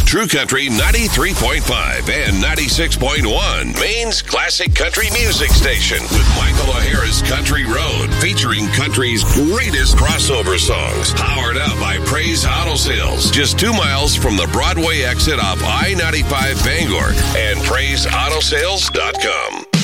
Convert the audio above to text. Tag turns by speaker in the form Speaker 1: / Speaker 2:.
Speaker 1: True Country 93.5 and 96.1, Maine's classic country music station, with Michael O'Hara's Country Road, featuring country's greatest crossover songs. Powered up by Praise Auto Sales, just 2 miles from the Broadway exit off I-95 Bangor, and PraiseAutoSales.com.